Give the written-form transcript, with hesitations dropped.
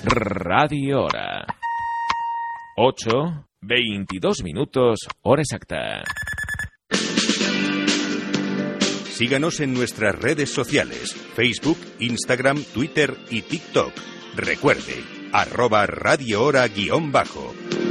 Radio Hora. 8:22 minutos, hora exacta. Síganos en nuestras redes sociales, Facebook, Instagram, Twitter y TikTok. Recuerde, @Radio Hora_.